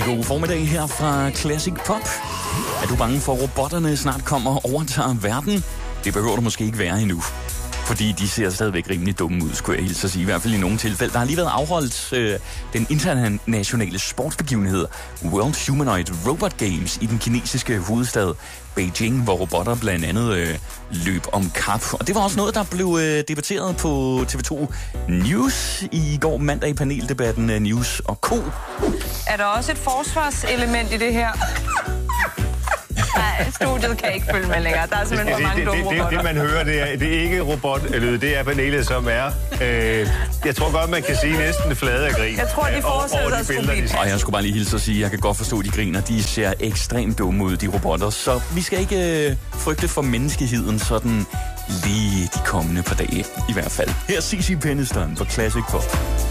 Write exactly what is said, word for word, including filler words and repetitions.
God formiddag her fra Classic Pop. Er du bange for, at robotterne snart kommer og overtager verden? Det behøver du måske ikke være endnu. Fordi de ser stadigvæk rimelig dumme ud, skulle jeg hilse at sige. I hvert fald i nogle tilfælde. Der har lige været afholdt øh, den internationale sportsbegivenhed World Humanoid Robot Games i den kinesiske hovedstad Beijing, hvor robotter blandt andet øh, løb om kap. Og det var også noget, der blev øh, debatteret på T V to News i går mandag i paneldebatten øh, News og Co. Er der også et forsvarselement i det her? Nej, studiet kan ikke følge med længere. Der er simpelthen for mange dumme robotter. Det, det, det, man hører, det er, det er ikke robotlyd, det er panelet, som er... Øh, jeg tror godt, man kan sige næsten flade af grin. Jeg tror, de forestiller sig skulle blive. Og jeg skulle bare lige hilse at sige, at jeg kan godt forstå, at de griner. De ser ekstremt dumme ud, de robotter. Så vi skal ikke øh, frygte for menneskeheden sådan lige de kommende par dage. I hvert fald. Her er C C Peniston på Classic Pop.